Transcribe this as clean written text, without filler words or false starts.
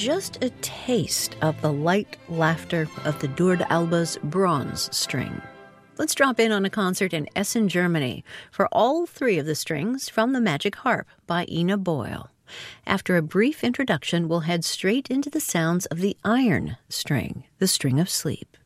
just a taste of the light laughter of the Durd Alba's bronze string. Let's drop in on a concert in Essen, Germany, for all three of the strings from The Magic Harp by Ina Boyle. After a brief introduction, we'll head straight into the sounds of the iron string, the string of sleep.